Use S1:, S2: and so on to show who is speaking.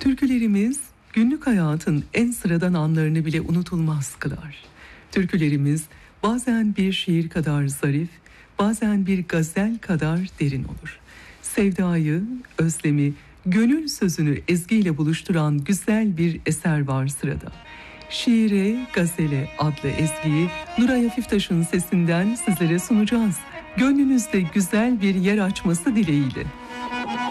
S1: Türkülerimiz günlük hayatın en sıradan anlarını bile unutulmaz kılar. Türkülerimiz bazen bir şiir kadar zarif, bazen bir gazel kadar derin olur. Sevdayı, özlemi, gönül sözünü ezgiyle buluşturan güzel bir eser var sırada. Şiire, Gazele adlı ezgiyi Nuray Hafiftaş'ın sesinden sizlere sunacağız. Gönlünüzde güzel bir yer açması dileğiyle.